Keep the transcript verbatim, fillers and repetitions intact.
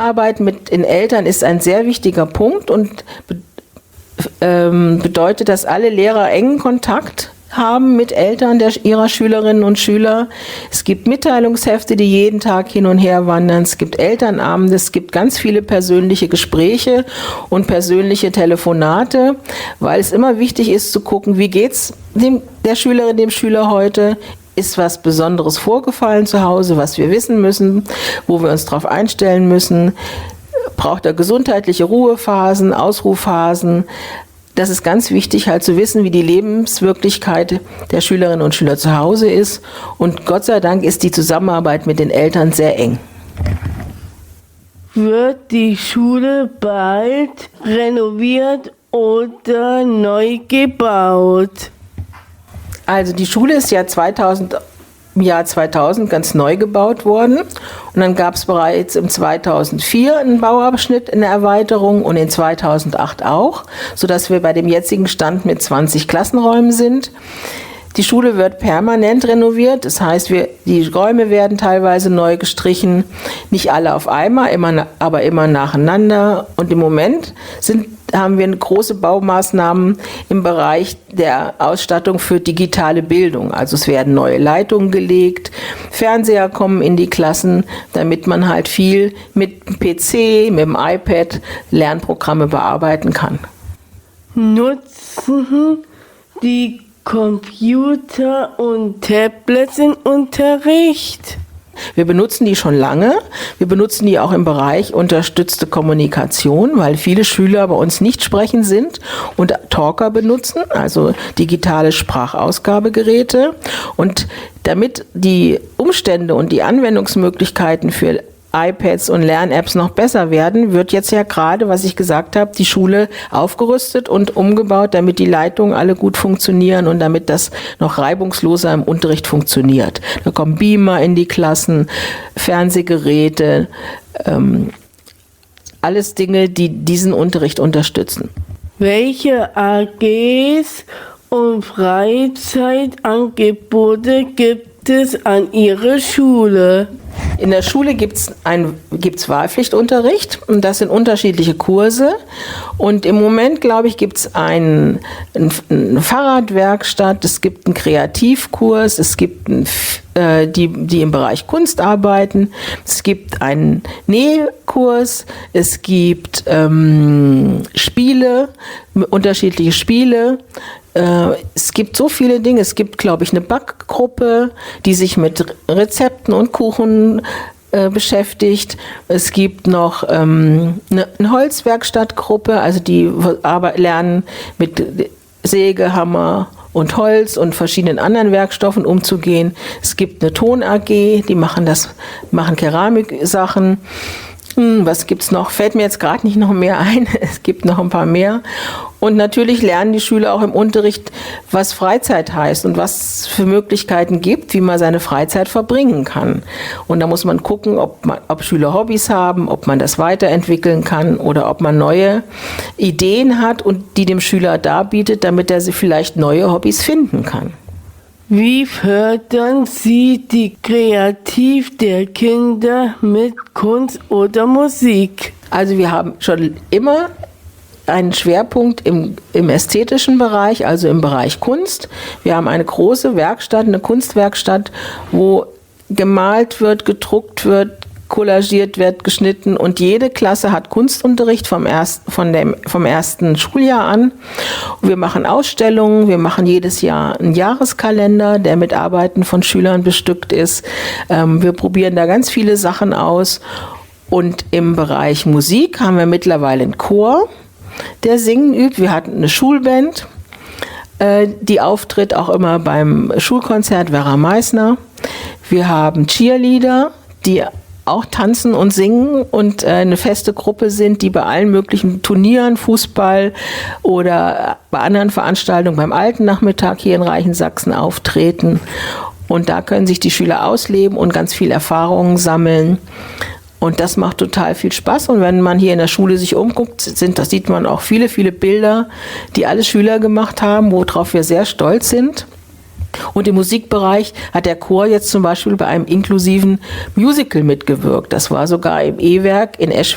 Zusammenarbeit mit den Eltern ist ein sehr wichtiger Punkt und be- ähm, bedeutet, dass alle Lehrer engen Kontakt haben mit Eltern der, ihrer Schülerinnen und Schüler. Es gibt Mitteilungshefte, die jeden Tag hin und her wandern. Es gibt Elternabende, es gibt ganz viele persönliche Gespräche und persönliche Telefonate, weil es immer wichtig ist zu gucken, wie geht's dem, der Schülerin, dem Schüler heute? Ist was Besonderes vorgefallen zu Hause, was wir wissen müssen, wo wir uns darauf einstellen müssen? Braucht er gesundheitliche Ruhephasen, Ausruhphasen? Das ist ganz wichtig, halt zu wissen, wie die Lebenswirklichkeit der Schülerinnen und Schüler zu Hause ist. Und Gott sei Dank ist die Zusammenarbeit mit den Eltern sehr eng. Wird die Schule bald renoviert oder neu gebaut? Also die Schule ist ja zweitausend, im Jahr zweitausend ganz neu gebaut worden. Und dann gab es bereits im zweitausendvier einen Bauabschnitt in der Erweiterung und in zweitausendacht auch, sodass wir bei dem jetzigen Stand mit zwanzig Klassenräumen sind. Die Schule wird permanent renoviert, das heißt, wir, die Räume werden teilweise neu gestrichen, nicht alle auf einmal, immer, aber immer nacheinander. Und im Moment sind, haben wir große Baumaßnahmen im Bereich der Ausstattung für digitale Bildung. Also es werden neue Leitungen gelegt, Fernseher kommen in die Klassen, damit man halt viel mit dem P C, mit dem iPad Lernprogramme bearbeiten kann. Nutzen die Computer und Tablets im Unterricht? Wir benutzen die schon lange. Wir benutzen die auch im Bereich unterstützte Kommunikation, weil viele Schüler bei uns nicht sprechend sind und Talker benutzen, also digitale Sprachausgabegeräte. Und damit die Umstände und die Anwendungsmöglichkeiten für iPads und Lern-Apps noch besser werden, wird jetzt ja gerade, was ich gesagt habe, die Schule aufgerüstet und umgebaut, damit die Leitungen alle gut funktionieren und damit das noch reibungsloser im Unterricht funktioniert. Da kommen Beamer in die Klassen, Fernsehgeräte, ähm, alles Dinge, die diesen Unterricht unterstützen. Welche A Gs und Freizeitangebote gibt es an Ihrer Schule? In der Schule gibt's ein, gibt's Wahlpflichtunterricht und das sind unterschiedliche Kurse. Und im Moment, glaube ich, gibt es ein, ein, eine Fahrradwerkstatt, es gibt einen Kreativkurs, es gibt ein, äh, die, die im Bereich Kunst arbeiten, es gibt einen Nähkurs, es gibt ähm, Spiele, unterschiedliche Spiele. Es gibt so viele Dinge. Es gibt, glaube ich, eine Backgruppe, die sich mit Rezepten und Kuchen äh, beschäftigt. Es gibt noch ähm, eine, eine Holzwerkstattgruppe, also die lernen mit Säge, Hammer und Holz und verschiedenen anderen Werkstoffen umzugehen. Es gibt eine Ton-A G, die machen das, machen Keramiksachen. Hm, was gibt's noch? Fällt mir jetzt gerade nicht noch mehr ein. Es gibt noch ein paar mehr. Und natürlich lernen die Schüler auch im Unterricht, was Freizeit heißt und was es für Möglichkeiten gibt, wie man seine Freizeit verbringen kann. Und da muss man gucken, ob, man, ob Schüler Hobbys haben, ob man das weiterentwickeln kann oder ob man neue Ideen hat und die dem Schüler darbietet, damit er sie vielleicht neue Hobbys finden kann. Wie fördern Sie die Kreativ der Kinder mit Kunst oder Musik? Also wir haben schon immer einen Schwerpunkt im, im ästhetischen Bereich, also im Bereich Kunst. Wir haben eine große Werkstatt, eine Kunstwerkstatt, wo gemalt wird, gedruckt wird, kollagiert wird, geschnitten und jede Klasse hat Kunstunterricht vom, erst, von dem, vom ersten Schuljahr an. Wir machen Ausstellungen, wir machen jedes Jahr einen Jahreskalender, der mit Arbeiten von Schülern bestückt ist. Ähm, wir probieren da ganz viele Sachen aus und im Bereich Musik haben wir mittlerweile einen Chor, der singen übt. Wir hatten eine Schulband, äh, die auftritt auch immer beim Schulkonzert Vera Meissner. Wir haben Cheerleader, die auch tanzen und singen und äh, eine feste Gruppe sind, die bei allen möglichen Turnieren, Fußball oder bei anderen Veranstaltungen beim Alten Nachmittag hier in Reichensachsen auftreten. Und da können sich die Schüler ausleben und ganz viel Erfahrungen sammeln. Und das macht total viel Spaß. Und wenn man hier in der Schule sich umguckt, sind, das sieht man auch viele, viele Bilder, die alle Schüler gemacht haben, worauf wir sehr stolz sind. Und im Musikbereich hat der Chor jetzt zum Beispiel bei einem inklusiven Musical mitgewirkt. Das war sogar im E-Werk in Esch,